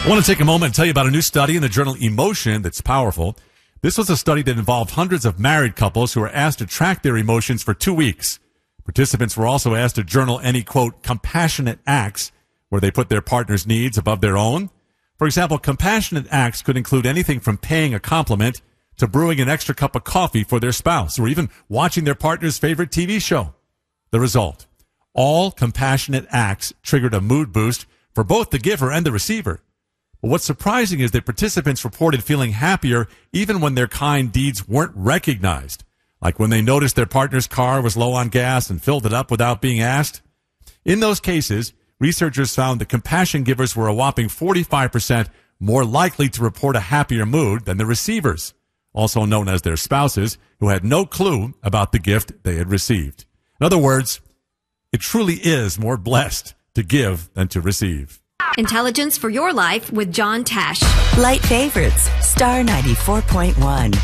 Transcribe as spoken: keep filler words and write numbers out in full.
I want to take a moment and tell you about a new study in the journal Emotion that's powerful. This was a study that involved hundreds of married couples who were asked to track their emotions for two weeks. Participants were also asked to journal any, quote, compassionate acts where they put their partner's needs above their own. For example, compassionate acts could include anything from paying a compliment to brewing an extra cup of coffee for their spouse or even watching their partner's favorite T V show. The result, all compassionate acts triggered a mood boost for both the giver and the receiver. But what's surprising is that participants reported feeling happier even when their kind deeds weren't recognized, like when they noticed their partner's car was low on gas and filled it up without being asked. In those cases, researchers found that compassion givers were a whopping forty-five percent more likely to report a happier mood than the receivers, also known as their spouses, who had no clue about the gift they had received. In other words, it truly is more blessed to give than to receive. Intelligence for your life with John Tesh. Light favorites, Star ninety-four point one.